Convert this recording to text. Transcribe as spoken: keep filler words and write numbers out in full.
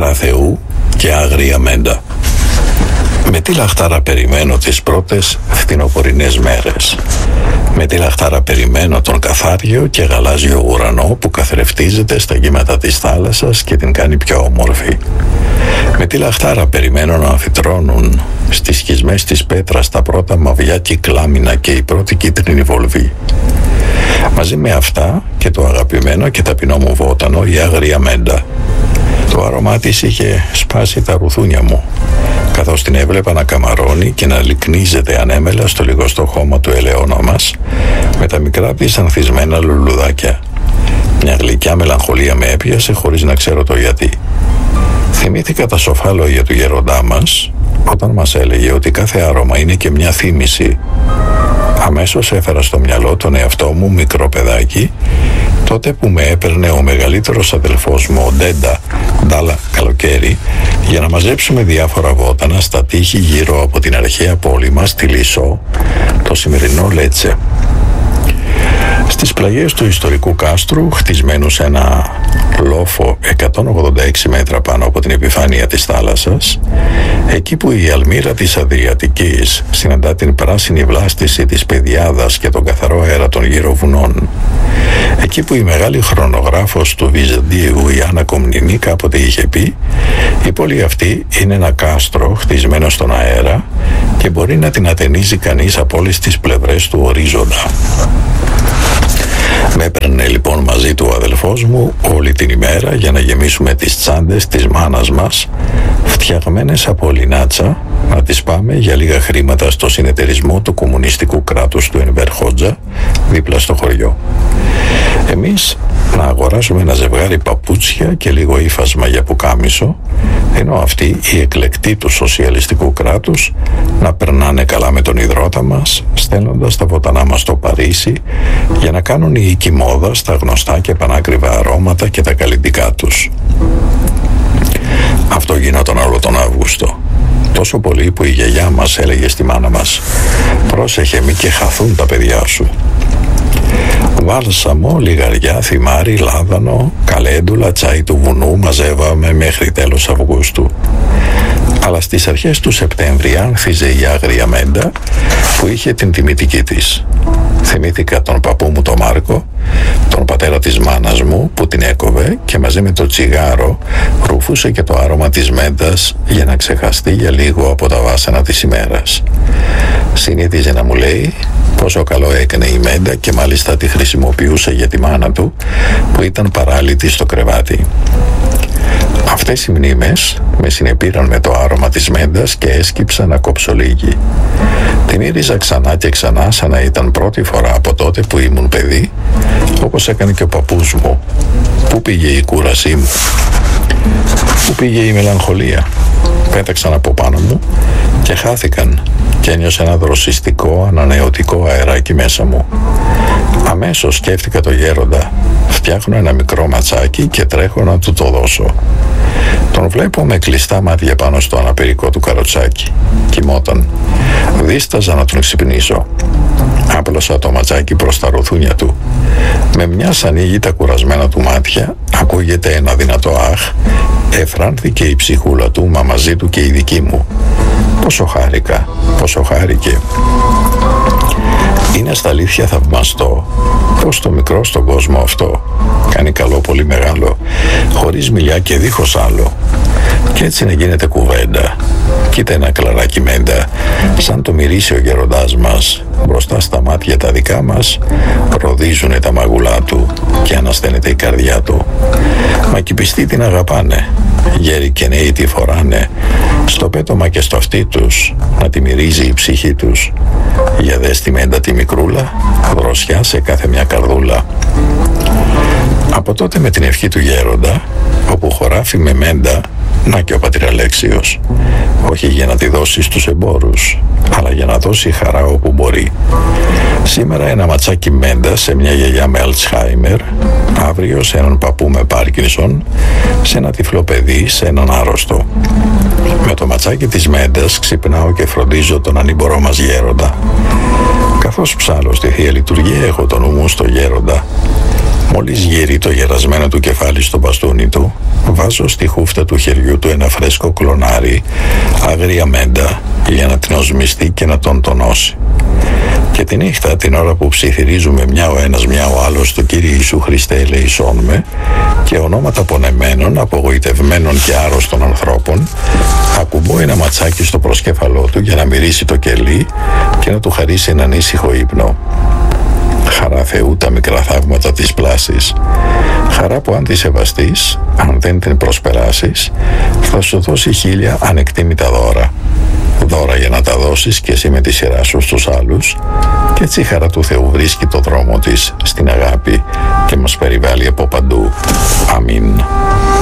παραθεού και άγρια μέντα. Με τι λαχτάρα περιμένω τις πρώτες φθινοπορεινές μέρες. Με τι λαχτάρα περιμένω τον καθάριο και γαλάζιο ουρανό που καθρεφτίζεται στα κύματα της θάλασσας και την κάνει πιο όμορφη. Με τι λαχτάρα περιμένω να αμφιτρώνουν στις σχισμές της πέτρας τα πρώτα μαυριά κυκλάμινα και η πρώτη κίτρινη βολβή. Μαζί με αυτά και το αγαπημένο και ταπεινό μου βότανο, η άγρια μέντα. Το άρωμά της είχε σπάσει τα ρουθούνια μου, καθώς την έβλεπα να καμαρώνει και να λυκνίζεται ανέμελα στο λιγοστό χώμα του ελαιόνα μας με τα μικρά της ανθισμένα λουλουδάκια. Μια γλυκιά μελαγχολία με έπιασε χωρίς να ξέρω το γιατί. Θυμήθηκα τα σοφά λόγια του γέροντά μας όταν μας έλεγε ότι κάθε άρωμα είναι και μια θύμηση. Αμέσως έφερα στο μυαλό τον εαυτό μου μικρό παιδάκι, τότε που με έπαιρνε ο μεγαλύτερος αδελφός μου, ο Ντέντα, Ντάλα καλοκαίρι, για να μαζέψουμε διάφορα βότανα στα τείχη γύρω από την αρχαία πόλη μας, τη Λισό, το σημερινό Λέτσε. Στις πλαγιές του ιστορικού κάστρου, χτισμένου σε ένα λόφο εκατόν ογδόντα έξι μέτρα πάνω από την επιφάνεια της θάλασσας, εκεί που η αλμύρα της Αδριατικής συναντά την πράσινη βλάστηση της Πεδιάδας και τον καθαρό αέρα των γύρω βουνών, εκεί που η μεγάλη χρονογράφος του Βυζαντίου, η Άννα Κομνηνή, κάποτε είχε πει, η πόλη αυτή είναι ένα κάστρο χτισμένο στον αέρα και μπορεί να την ατενίζει κανείς από όλες τις πλευρές του ορίζοντα. Με έπαιρνε λοιπόν μαζί του ο αδελφός μου όλη την ημέρα για να γεμίσουμε τις τσάντες της μάνας μας, φτιαγμένες από λινάτσα, να τις πάμε για λίγα χρήματα στο συνεταιρισμό του κομμουνιστικού κράτους του Ενβέρ Χότζα, δίπλα στο χωριό. Εμείς να αγοράσουμε ένα ζευγάρι παπούτσια και λίγο ύφασμα για πουκάμισο, ενώ αυτοί οι εκλεκτοί του σοσιαλιστικού κράτους να περνάνε καλά με τον ιδρώτα μας, στέλνοντας τα βοτανά μας στο Παρίσι για να κάνουν η οικιμόδα στα γνωστά και πανάκριβα αρώματα και τα καλλιτικά τους. Αυτό γινόταν όλο τον Αύγουστο. Τόσο πολύ που η γιαγιά μας έλεγε στη μάνα μας, πρόσεχε μη και χαθούν τα παιδιά σου. Βάλσαμο, λιγαριά, θυμάρι, λάδανο, καλέντουλα, τσάι του βουνού μαζεύαμε μέχρι τέλος Αυγούστου. Αλλά στις αρχές του Σεπτέμβρη άνθιζε η άγρια μέντα που είχε την τιμητική της. Θυμήθηκα τον παππού μου τον Μάρκο, τον πατέρα της μάνας μου που την έκοβε και μαζί με το τσιγάρο ρουφούσε και το άρωμα της μέντας για να ξεχαστεί για λίγο από τα βάσανα της ημέρας. Συνήθιζε να μου λέει πόσο καλό έκανε η μέντα και μάλιστα τη χρησιμοποιούσε για τη μάνα του που ήταν παράλυτη στο κρεβάτι. Αυτές οι μνήμες με συνεπήραν με το άρωμα της μέντας και έσκυψα να κόψω λίγη. Τη μύριζα ξανά και ξανά σαν να ήταν πρώτη φορά από τότε που ήμουν παιδί, όπως έκανε και ο παππούς μου. Πού πήγε η κούρασή μου? Πού πήγε η μελαγχολία? Πέταξαν από πάνω μου και χάθηκαν και ένιωσα ένα δροσιστικό, ανανεωτικό αεράκι μέσα μου. Αμέσως σκέφτηκα το γέροντα. Φτιάχνω ένα μικρό ματσάκι και τρέχω να του το δώσω. Τον βλέπω με κλειστά μάτια πάνω στο αναπηρικό του καροτσάκι. Κοιμόταν. Δίσταζα να τον ξυπνήσω. Άπλωσα το ματσάκι προς τα ρουθούνια του. Με μιας ανοίγει τα κουρασμένα του μάτια, ακούγεται ένα δυνατό αχ. Εφράνθηκε η ψυχούλα του, μα μαζί του και η δική μου. Πόσο χάρηκα, πόσο χάρηκε. Είναι στα αλήθεια θαυμαστό πως το μικρό στον κόσμο αυτό κάνει καλό πολύ μεγάλο, χωρίς μιλιά και δίχως άλλο. Και έτσι να γίνεται κουβέντα. Κοίτα ένα κλαράκι μέντα, σαν το μυρίσει ο γεροντάς μας, μπροστά στα μάτια τα δικά μας, ροδίζουνε τα μαγουλά του και ανασταίνεται η καρδιά του. Μα και οι πιστοί την αγαπάνε, γέροι και νέοι τη φοράνε, στο πέτωμα και στο αυτί τους, να τη μυρίζει η ψυχή τους. Για δες τη μέντα τη μικρούλα, δροσιά σε κάθε μια καρδούλα. Από τότε με την ευχή του γέροντα, όπου χωράφει με μέντα, να και ο πατήρ Αλέξιος, όχι για να τη δώσει στους εμπόρους, αλλά για να δώσει χαρά όπου μπορεί. Σήμερα ένα ματσάκι μέντα σε μια γιαγιά με Αλτσχάιμερ, αύριο σε έναν παππού με Πάρκινσον, σε ένα τυφλό παιδί, σε έναν άρρωστο. Με το ματσάκι της μέντας ξυπνάω και φροντίζω τον ανήμπορό μας γέροντα. Καθώς ψάλω στη Θεία Λειτουργία έχω το νου μου στο γέροντα. Μόλις γυρεί το γερασμένο του κεφάλι στο μπαστούνι του, βάζω στη χούφτα του χεριού του ένα φρέσκο κλονάρι, άγρια μέντα, για να την οσμιστεί και να τον τονώσει. Και τη νύχτα, την ώρα που ψιθυρίζουμε μια ο ένας μια ο άλλος του Κύριε Ιησού Χριστέ ελεησόν με, και ονόματα πονεμένων, απογοητευμένων και άρρωστων ανθρώπων, ακουμπώ ένα ματσάκι στο προσκέφαλό του για να μυρίσει το κελί και να του χαρίσει έναν ήσυχο ύπνο. Χαρά Θεού τα μικρά θαύματα της πλάσης. Χαρά που αν τη σεβαστείς, αν δεν την προσπεράσεις, θα σου δώσει χίλια ανεκτήμητα δώρα. Δώρα για να τα δώσεις και εσύ με τη σειρά σου στους άλλους, και έτσι η χαρά του Θεού βρίσκει το δρόμο της στην αγάπη και μας περιβάλλει από παντού. Αμήν.